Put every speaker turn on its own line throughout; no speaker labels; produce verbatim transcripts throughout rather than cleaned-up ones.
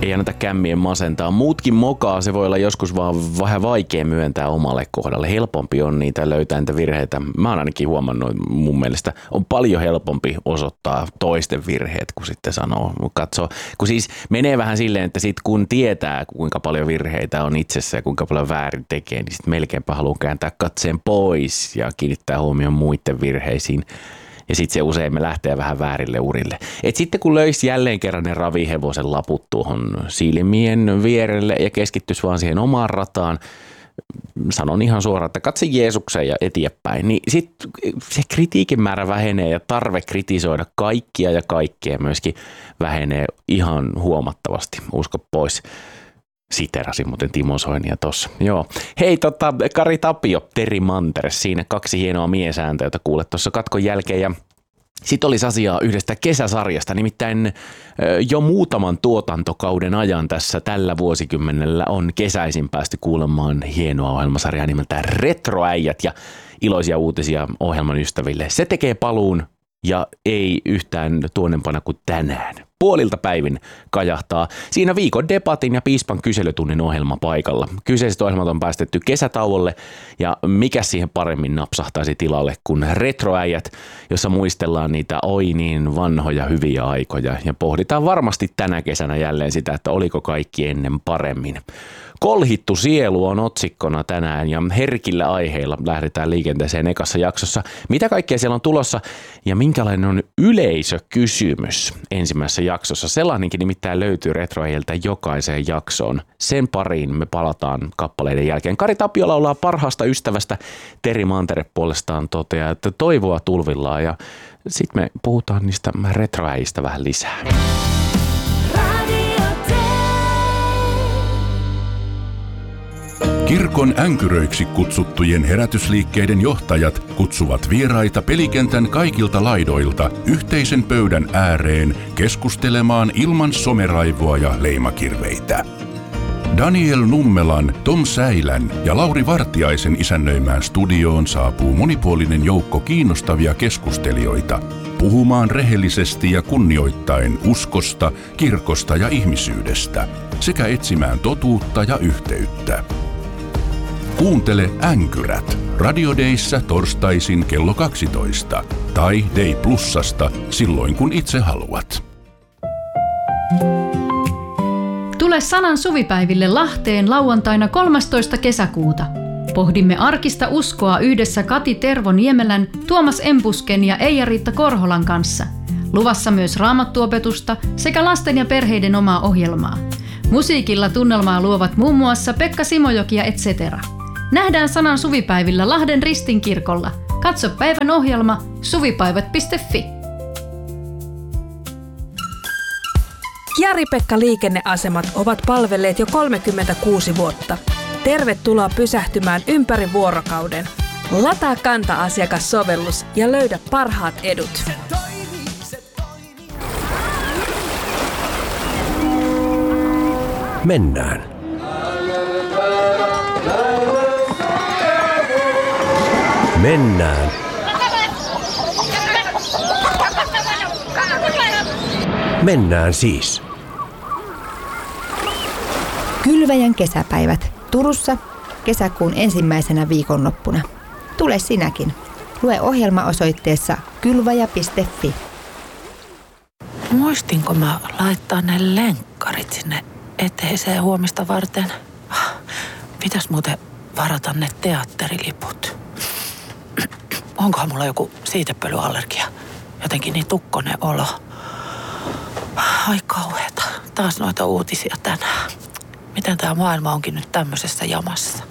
Ei anneta kämmien masentaa. Muutkin mokaa, se voi olla joskus vaan vähän vaikea myöntää omalle kohdalle. Helpompi on niitä löytää niitä virheitä. Mä oon ainakin huomannut, mun mielestä on paljon helpompi osoittaa toisten virheet, kun sitten sanoo, katsoo. Kun siis menee vähän silleen, että sit kun tietää, kuinka paljon virheitä on itsessä ja kuinka paljon väärin tekee, niin sitten melkeinpä haluaa kääntää katseen pois ja kiinnittää huomioon muiden virheisiin. Ja sitten se usein me lähtee vähän väärille urille. Et sitten kun löisi jälleen kerran ne ravihevosen laput tuohon silmien vierelle ja keskittyisi vaan siihen omaan rataan, sanon ihan suoraan, että katse Jeesukseen ja eteenpäin, niin sitten se kritiikin määrä vähenee ja tarve kritisoida kaikkia ja kaikkea myöskin vähenee ihan huomattavasti. Usko pois. Siterasin muuten Timo Soinia tossa. Joo. Hei, tota, Kari Tapio, Teri Manteres, siinä kaksi hienoa miesääntä, jota kuulet tuossa katkon jälkeen. Ja sitten olisi asiaa yhdestä kesäsarjasta, nimittäin jo muutaman tuotantokauden ajan tässä tällä vuosikymmenellä on kesäisin päästy kuulemaan hienoa ohjelmasarjaa nimeltään Retroäijät ja iloisia uutisia ohjelman ystäville. Se tekee paluun ja ei yhtään tuonnempana kuin tänään. Puolilta päivin kajahtaa. Siinä viikon debatin ja piispan kyselytunnin ohjelma paikalla. Kyseiset ohjelmat on päästetty kesätauolle ja mikä siihen paremmin napsahtaisi tilalle kuin Retroäijät, jossa muistellaan niitä oi niin vanhoja hyviä aikoja ja pohditaan varmasti tänä kesänä jälleen sitä, että oliko kaikki ennen paremmin. Kolhittu sielu on otsikkona tänään ja herkillä aiheilla lähdetään liikenteeseen ekassa jaksossa. Mitä kaikkea siellä on tulossa ja minkälainen on yleisökysymys ensimmäisessä jaksossa? Sellainenkin nimittäin löytyy Retroäijiltä jokaiseen jaksoon. Sen pariin me palataan kappaleiden jälkeen. Kari Tapio laulaa parhaasta ystävästä. Teri Mantere puolestaan toteaa, että toivoa tulvillaan ja sitten me puhutaan niistä Retroäijistä vähän lisää.
Kirkon änkyröiksi kutsuttujen herätysliikkeiden johtajat kutsuvat vieraita pelikentän kaikilta laidoilta yhteisen pöydän ääreen keskustelemaan ilman someraivoa ja leimakirveitä. Daniel Nummelan, Tom Säilän ja Lauri Vartiaisen isännöimään studioon saapuu monipuolinen joukko kiinnostavia keskustelijoita puhumaan rehellisesti ja kunnioittaen uskosta, kirkosta ja ihmisyydestä sekä etsimään totuutta ja yhteyttä. Kuuntele Änkyrät Radio Dayssä torstaisin kello kaksitoista tai Day Plusasta silloin kun itse haluat.
Tule Sanan suvipäiville Lahteen lauantaina kolmastoista kesäkuuta. Pohdimme arkista uskoa yhdessä Kati Tervo Niemelän, Tuomas Empusken ja Eija-Riitta Korholan kanssa. Luvassa myös raamattuopetusta sekä lasten ja perheiden omaa ohjelmaa. Musiikilla tunnelmaa luovat muun muassa Pekka Simojoki ja et cetera. Nähdään Sanan suvipäivillä Lahden Ristinkirkolla. Katso päivän ohjelma suvipäivät piste fi.
Jari-Pekka Liikenneasemat ovat palvelleet jo kolmekymmentäkuusi vuotta. Tervetuloa pysähtymään ympäri vuorokauden. Lataa Kanta-asiakassovellus ja löydä parhaat edut.
Mennään. Mennään. Mennään siis.
Kylväjän kesäpäivät Turussa kesäkuun ensimmäisenä viikonloppuna. Tule sinäkin. Lue ohjelma osoitteessa kylväjä piste fi.
Muistinko mä laittaa ne lenkkarit sinne eteiseen huomista varten? Pitäis muuten varata ne teatteriliput. Onkohan mulla joku siitepölyallergia? Jotenkin niin tukkonen olo. Ai kauheeta. Taas noita uutisia tänään. Miten tää maailma onkin nyt tämmöisessä jamassa?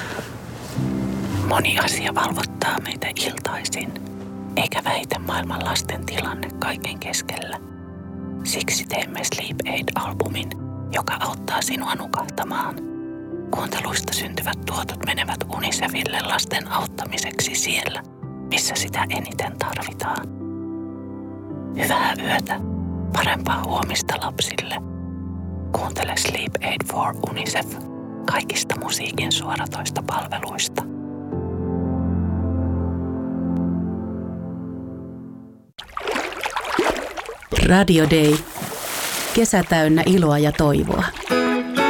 Moni asia valvottaa meitä iltaisin. Eikä väitä maailman lasten tilanne kaiken keskellä. Siksi teemme Sleep Aid-albumin, joka auttaa sinua nukahtamaan. Kuunteluista syntyvät tuotot menevät Unicefille lasten auttamiseksi siellä, missä sitä eniten tarvitaan. Hyvää yötä, parempaa huomista lapsille. Kuuntele Sleep Aid for Unicef kaikista musiikin suoratoista palveluista.
Radio Day.
Kesä täynnä iloa ja toivoa.